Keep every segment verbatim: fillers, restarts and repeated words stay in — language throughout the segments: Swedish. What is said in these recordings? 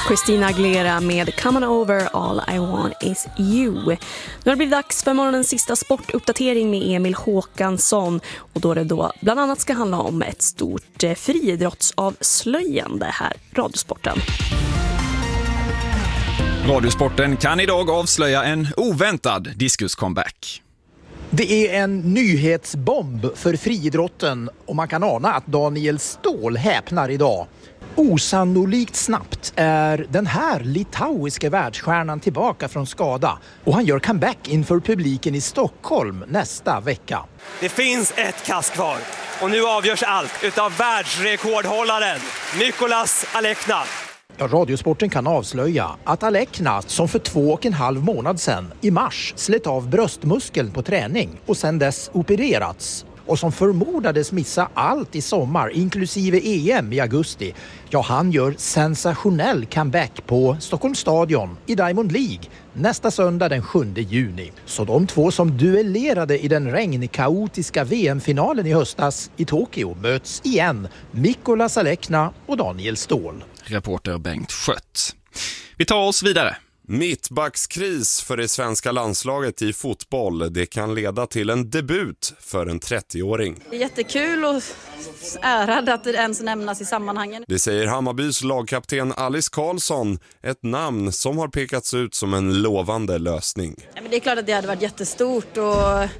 Christina Aguilera med Come On Over, All I Want Is You. Nu har det blivit dags för morgonens sista sportuppdatering med Emil Håkansson. Och då det då bland annat ska handla om ett stort friidrottsavslöjande här, Radiosporten. Radiosporten kan idag avslöja en oväntad diskus-comeback. Det är en nyhetsbomb för friidrotten och man kan ana att Daniel Ståhl häpnar idag. Osannolikt snabbt är den här litauiska världsstjärnan tillbaka från skada och han gör comeback inför publiken i Stockholm nästa vecka. Det finns ett kast kvar och nu avgörs allt utav världsrekordhållaren Mykolas Alekna. Ja, Radiosporten kan avslöja att Alekna, som för två och en halv månad sedan i mars slet av bröstmuskeln på träning och sedan dess opererats och som förmodades missa allt i sommar inklusive E M i augusti, ja han gör sensationell comeback på Stockholms stadion i Diamond League nästa söndag den sjunde juni. Så de två som duellerade i den regnkaotiska V M-finalen i höstas i Tokyo möts igen, Mykolas Alekna och Daniel Ståhl. Reporter Bengt Schött. Vi tar oss vidare. Mittbackskris för det svenska landslaget i fotboll. Det kan leda till en debut för en trettioåring. Det är jättekul och ärad att det ens nämnas i sammanhangen. Det säger Hammarbys lagkapten Alice Karlsson, ett namn som har pekats ut som en lovande lösning. Ja, men det är klart att det hade varit jättestort och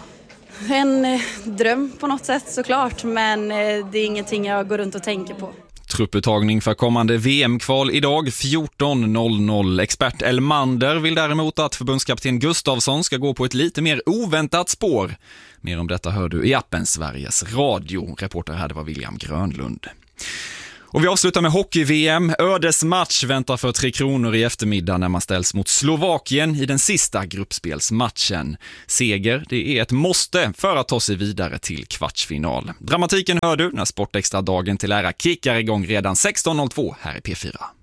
en dröm på något sätt såklart, men det är ingenting jag går runt och tänker på. Trupputtagning för kommande V M-kval idag fjorton noll noll. Expert Elmander vill däremot att förbundskapten Gustafsson ska gå på ett lite mer oväntat spår. Mer om detta hör du i appen Sveriges Radio. Reporter här det var William Grönlund. Och vi avslutar med hockey-V M. Ödesmatch väntar för Tre Kronor i eftermiddag när man ställs mot Slovakien i den sista gruppspelsmatchen. Seger, det är ett måste för att ta sig vidare till kvartsfinal. Dramatiken hör du när Sportextra dagen till ära kickar igång redan sexton noll två här i P fyra.